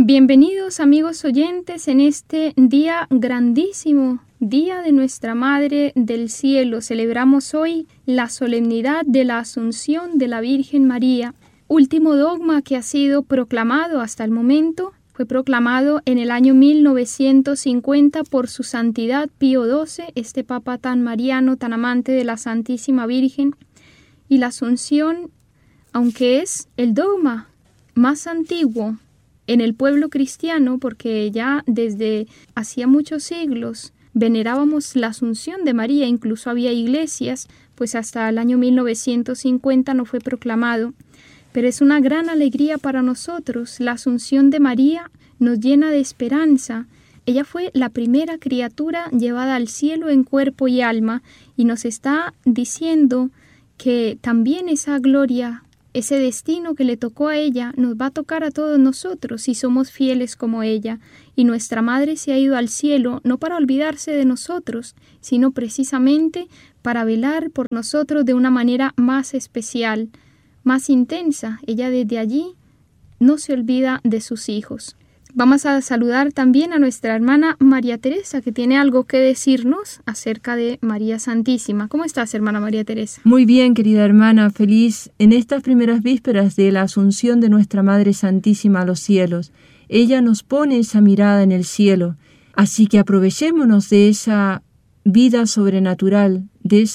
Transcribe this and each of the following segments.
Bienvenidos amigos oyentes en este día grandísimo, Día de Nuestra Madre del Cielo. Celebramos hoy la solemnidad de la Asunción de la Virgen María. Último dogma que ha sido proclamado hasta el momento. Fue proclamado en el año 1950 por su santidad Pío XII, este papa tan mariano, tan amante de la Santísima Virgen. Y la Asunción, aunque es el dogma más antiguo en el pueblo cristiano, porque ya desde hacía muchos siglos venerábamos la Asunción de María, incluso había iglesias, pues hasta el año 1950 no fue proclamado. Pero es una gran alegría para nosotros. La Asunción de María nos llena de esperanza. Ella fue la primera criatura llevada al cielo en cuerpo y alma, y nos está diciendo que también esa gloria, ese destino que le tocó a ella, nos va a tocar a todos nosotros si somos fieles como ella. Y nuestra Madre se ha ido al cielo no para olvidarse de nosotros, sino precisamente para velar por nosotros de una manera más especial, más intensa. Ella desde allí no se olvida de sus hijos. Vamos a saludar también a nuestra hermana María Teresa, que tiene algo que decirnos acerca de María Santísima. ¿Cómo estás, hermana María Teresa? Muy bien, querida hermana, feliz en estas primeras vísperas de la Asunción de nuestra Madre Santísima a los cielos. Ella nos pone esa mirada en el cielo, así que aprovechémonos de esa vida sobrenatural,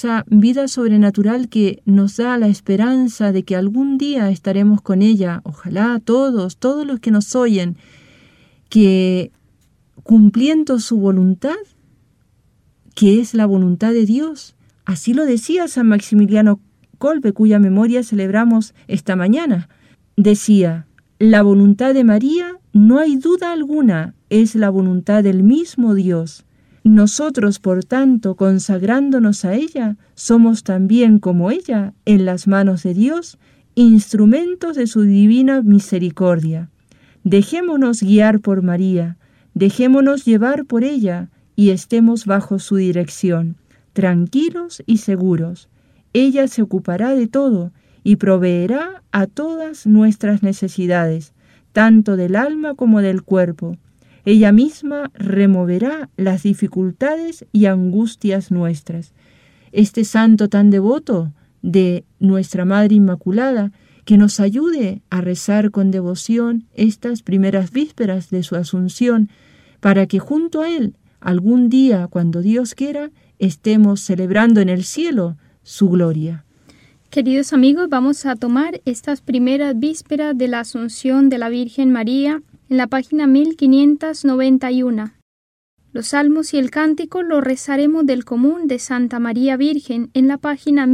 que nos da la esperanza de que algún día estaremos con ella. Ojalá todos los que nos oyen, que cumpliendo su voluntad, que es la voluntad de Dios. Así lo decía San Maximiliano Kolbe, cuya memoria celebramos esta mañana. Decía: la voluntad de María, no hay duda alguna, es la voluntad del mismo Dios. Nosotros, por tanto, consagrándonos a ella, somos también, como ella, en las manos de Dios, instrumentos de su divina misericordia. Dejémonos guiar por María, dejémonos llevar por ella y estemos bajo su dirección, tranquilos y seguros. Ella se ocupará de todo y proveerá a todas nuestras necesidades, tanto del alma como del cuerpo. Ella misma removerá las dificultades y angustias nuestras. Este santo tan devoto de nuestra Madre Inmaculada, que nos ayude a rezar con devoción estas primeras vísperas de su Asunción, para que junto a Él, algún día, cuando Dios quiera, estemos celebrando en el cielo su gloria. Queridos amigos, vamos a tomar estas primeras vísperas de la Asunción de la Virgen María en la página 1591. Los salmos y el cántico lo rezaremos del común de Santa María Virgen en la página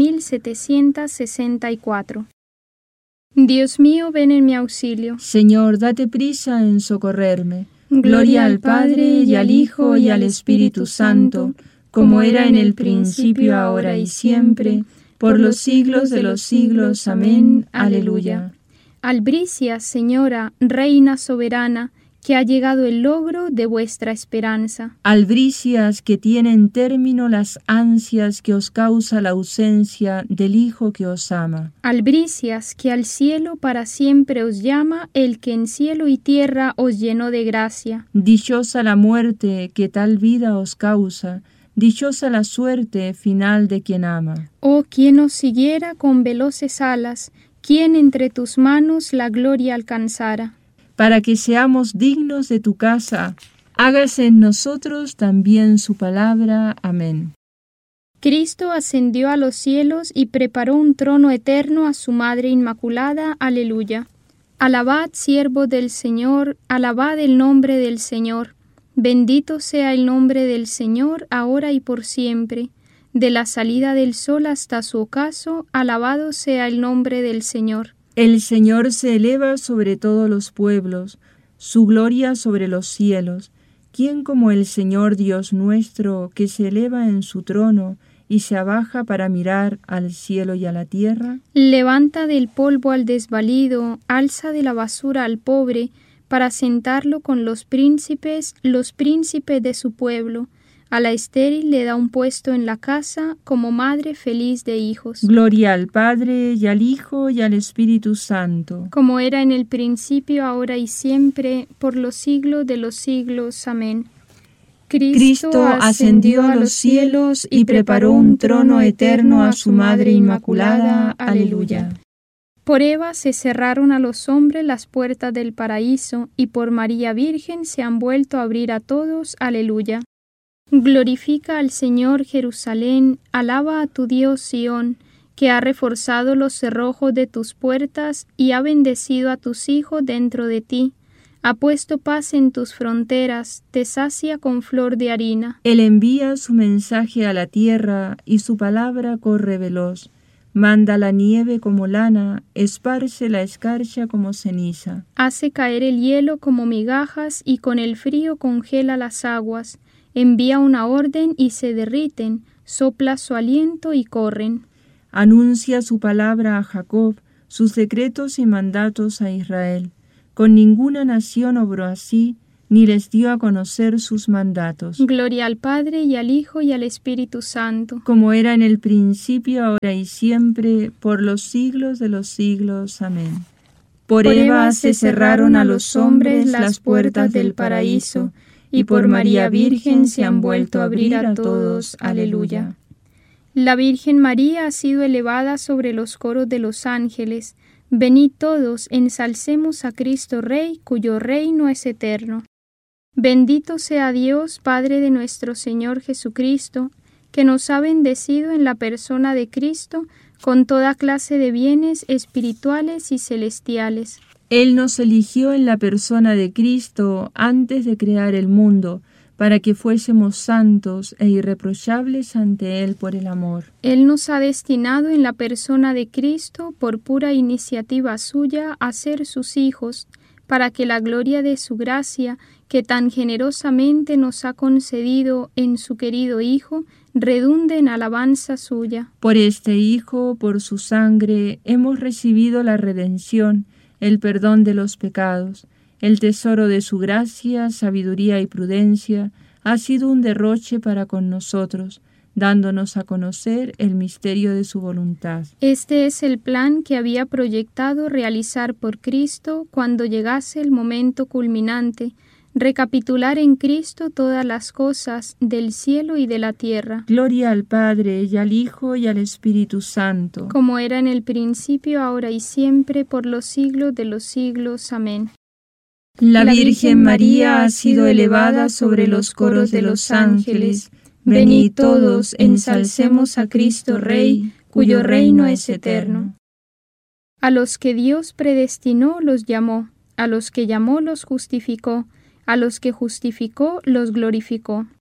1764. Dios mío, ven en mi auxilio. Señor, date prisa en socorrerme. Gloria al Padre, y al Hijo, y al Espíritu Santo, como era en el principio, ahora y siempre, por los siglos de los siglos. Amén. Aleluya. Albricias, Señora, Reina soberana, que ha llegado el logro de vuestra esperanza. Albricias que tienen término las ansias que os causa la ausencia del Hijo que os ama. Albricias que al cielo para siempre os llama el que en cielo y tierra os llenó de gracia. Dichosa la muerte que tal vida os causa, dichosa la suerte final de quien ama. Oh, quien os siguiera con veloces alas, quien entre tus manos la gloria alcanzara. Para que seamos dignos de tu casa, hágase en nosotros también su palabra. Amén. Cristo ascendió a los cielos y preparó un trono eterno a su Madre Inmaculada. Aleluya. Alabad, siervos del Señor, alabad el nombre del Señor. Bendito sea el nombre del Señor, ahora y por siempre. De la salida del sol hasta su ocaso, alabado sea el nombre del Señor. El Señor se eleva sobre todos los pueblos, su gloria sobre los cielos. ¿Quién como el Señor Dios nuestro, que se eleva en su trono y se abaja para mirar al cielo y a la tierra? Levanta del polvo al desvalido, alza de la basura al pobre, para sentarlo con los príncipes de su pueblo. A la estéril le da un puesto en la casa como madre feliz de hijos. Gloria al Padre, y al Hijo, y al Espíritu Santo. Como era en el principio, ahora y siempre, por los siglos de los siglos. Amén. Cristo ascendió a los cielos y preparó un trono eterno a su Madre Inmaculada. Aleluya. Por Eva se cerraron a los hombres las puertas del paraíso, y por María Virgen se han vuelto a abrir a todos. Aleluya. Glorifica al Señor Jerusalén, alaba a tu Dios Sión, que ha reforzado los cerrojos de tus puertas y ha bendecido a tus hijos dentro de ti. Ha puesto paz en tus fronteras, te sacia con flor de harina. Él envía su mensaje a la tierra y su palabra corre veloz. Manda la nieve como lana, esparce la escarcha como ceniza. Hace caer el hielo como migajas y con el frío congela las aguas. Envía una orden y se derriten, sopla su aliento y corren. Anuncia su palabra a Jacob, sus secretos y mandatos a Israel. Con ninguna nación obró así, ni les dio a conocer sus mandatos. Gloria al Padre, y al Hijo, y al Espíritu Santo. Como era en el principio, ahora y siempre, por los siglos de los siglos. Amén. Por Eva se cerraron a los hombres las puertas del paraíso, y por María Virgen se han vuelto a abrir a todos. Aleluya. La Virgen María ha sido elevada sobre los coros de los ángeles. Venid todos, ensalcemos a Cristo Rey, cuyo reino es eterno. Bendito sea Dios, Padre de nuestro Señor Jesucristo, que nos ha bendecido en la persona de Cristo con toda clase de bienes espirituales y celestiales. Él nos eligió en la persona de Cristo antes de crear el mundo, para que fuésemos santos e irreprochables ante Él por el amor. Él nos ha destinado en la persona de Cristo, por pura iniciativa suya, a ser sus hijos, para que la gloria de su gracia, que tan generosamente nos ha concedido en su querido Hijo, redunde en alabanza suya. Por este Hijo, por su sangre, hemos recibido la redención, el perdón de los pecados. El tesoro de su gracia, sabiduría y prudencia ha sido un derroche para con nosotros, dándonos a conocer el misterio de su voluntad. Este es el plan que había proyectado realizar por Cristo cuando llegase el momento culminante, recapitular en Cristo todas las cosas del cielo y de la tierra. Gloria al Padre, y al Hijo, y al Espíritu Santo. Como era en el principio, ahora y siempre, por los siglos de los siglos. Amén. La Virgen María ha sido elevada sobre los coros de los ángeles. Venid todos, ensalcemos a Cristo Rey, cuyo reino es eterno. A los que Dios predestinó los llamó, a los que llamó los justificó, a los que justificó los glorificó.